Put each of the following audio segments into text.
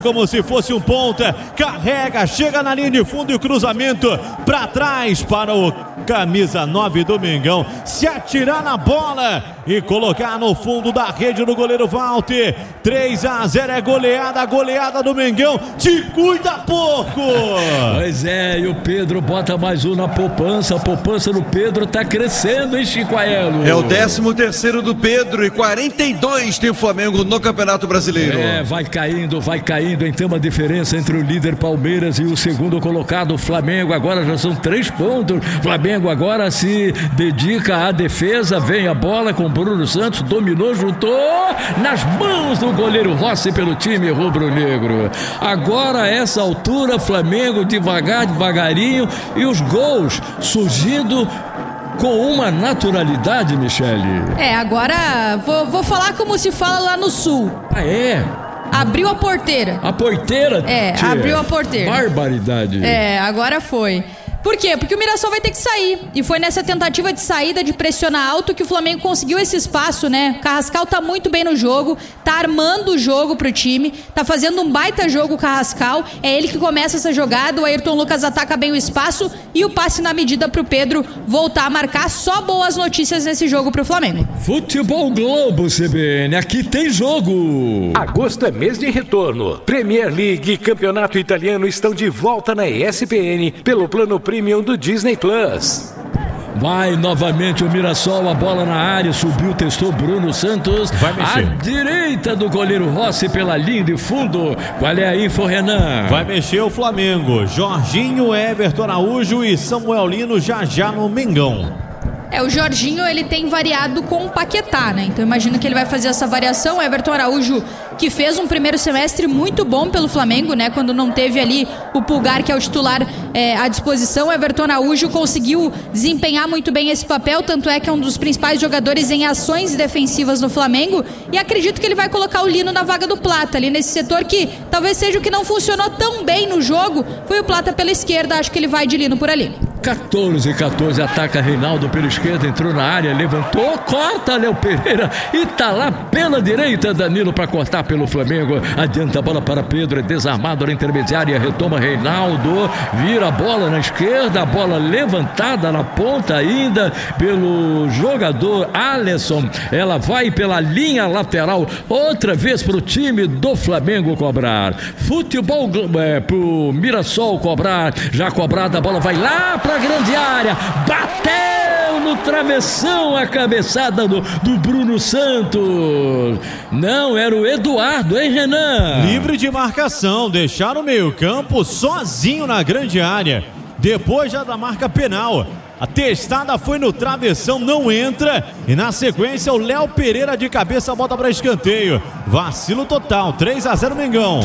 Como se fosse um ponta, carrega, chega na linha de fundo e o cruzamento para trás para o camisa 9 do Mengão se atirar na bola e colocar no fundo da rede do goleiro Walter. 3-0 é goleada do Mengão, te cuida pouco. Pois é, e o Pedro bota mais um na poupança, a poupança do Pedro tá crescendo, hein, Chico Aelo? É o 13º do Pedro e 42 tem o Flamengo no Campeonato Brasileiro. Vai caindo, então uma diferença entre o líder Palmeiras e o segundo colocado Flamengo. Agora já são 3 pontos. Flamengo agora se dedica à defesa, vem a bola com Bruno Santos, dominou, juntou nas mãos do goleiro Rossi pelo time rubro-negro. Agora a essa altura Flamengo devagarinho e os gols surgindo com uma naturalidade, Michele. Agora vou falar como se fala lá no sul. Abriu a porteira. A porteira? Abriu a porteira. Barbaridade. Agora foi. Por quê? Porque o Mirassol vai ter que sair. E foi nessa tentativa de saída, de pressionar alto, que o Flamengo conseguiu esse espaço, né? O Carrascal tá muito bem no jogo, tá armando o jogo pro time, tá fazendo um baita jogo o Carrascal. É ele que começa essa jogada, o Ayrton Lucas ataca bem o espaço e o passe na medida pro Pedro voltar a marcar. Só boas notícias nesse jogo pro Flamengo. Futebol Globo, CBN, aqui tem jogo. Agosto é mês de retorno. Premier League e Campeonato Italiano estão de volta na ESPN pelo plano Premium do Disney Plus. Vai novamente o Mirassol, a bola na área, subiu, testou Bruno Santos. Vai mexer. À direita do goleiro Rossi pela linha de fundo. Qual é a info, Renan? Vai mexer o Flamengo. Jorginho, Everton Araújo e Samuel Lino já no Mengão. O Jorginho, ele tem variado com o Paquetá, né? Então imagino que ele vai fazer essa variação. O Everton Araújo, que fez um primeiro semestre muito bom pelo Flamengo, né? Quando não teve ali o Pulgar, que é o titular, à disposição. O Everton Araújo conseguiu desempenhar muito bem esse papel, tanto é que é um dos principais jogadores em ações defensivas no Flamengo. E acredito que ele vai colocar o Lino na vaga do Plata, ali nesse setor que talvez seja o que não funcionou tão bem no jogo. Foi o Plata pela esquerda, acho que ele vai de Lino por ali. 14, ataca Reinaldo pela esquerda, entrou na área, levantou, corta Léo Pereira e tá lá pela direita Danilo para cortar pelo Flamengo, adianta a bola para Pedro, é desarmado na intermediária, retoma Reinaldo, vira a bola na esquerda, a bola levantada na ponta ainda pelo jogador Alisson, ela vai pela linha lateral, outra vez pro time do Flamengo cobrar, futebol pro Mirassol cobrar, já cobrada a bola vai lá pra grande área, bateu no travessão a cabeçada do Bruno Santos. Não, era o Eduardo, hein, Renan? Livre de marcação, deixaram o meio-campo sozinho na grande área. Depois já da marca penal. A testada foi no travessão, não entra. E na sequência o Léo Pereira de cabeça bota para escanteio. Vacilo total, 3-0 Mengão.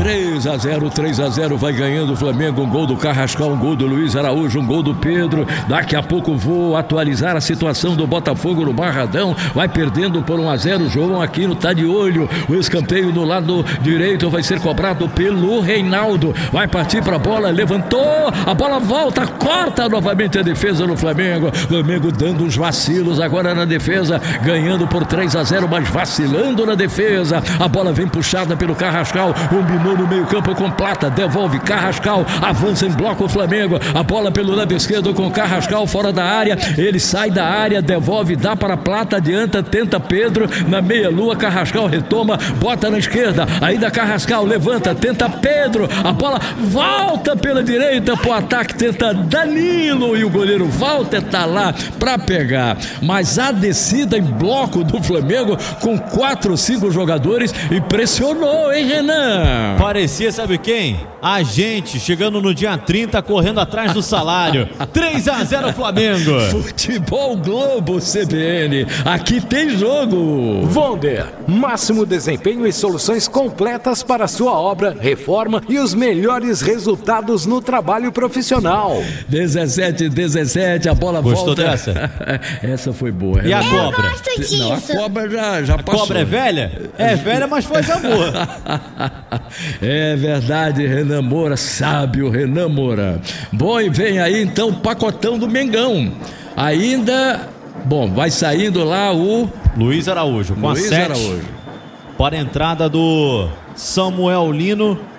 3-0, vai ganhando o Flamengo. Um gol do Carrascal, um gol do Luiz Araújo, um gol do Pedro. Daqui a pouco vou atualizar a situação do Botafogo no Barradão. Vai perdendo por 1-0. João Aquino tá de olho. O escanteio do lado direito vai ser cobrado pelo Reinaldo. Vai partir para a bola, levantou. A bola volta, corta novamente a defesa do Flamengo. Flamengo dando uns vacilos agora na defesa, ganhando por 3-0, mas vacilando na defesa. A bola vem puxada pelo Carrascal, combinou no meio campo com Plata, devolve Carrascal, avança em bloco o Flamengo, a bola pelo lado esquerdo com Carrascal fora da área, ele sai da área, devolve, dá para Plata, adianta, tenta Pedro, na meia lua, Carrascal retoma, bota na esquerda, ainda Carrascal, levanta, tenta Pedro, a bola volta pela direita pro ataque, tenta Danilo e o goleiro Walter tá lá pra pegar, mas a descida em bloco do Flamengo com 4 ou 5 jogadores impressionou, hein, Renan? Parecia, sabe quem? A gente chegando no dia 30 correndo atrás do salário. 3-0 Flamengo. Futebol Globo CBN, aqui tem jogo. Wonder, máximo desempenho e soluções completas para sua obra, reforma e os melhores resultados no trabalho profissional. 17, a bola Gostou volta. dessa? Essa foi boa. E a Renan? cobra? Eu gosto disso. Não, a cobra já passou. Cobra é velha? É velha, mas faz amor. É verdade, Renan Moura, sábio Renan Moura. Bom, e vem aí então o pacotão do Mengão. Ainda, bom, vai saindo lá o Luiz Araújo com Luiz a 7 Araújo. para a entrada do Samuel Lino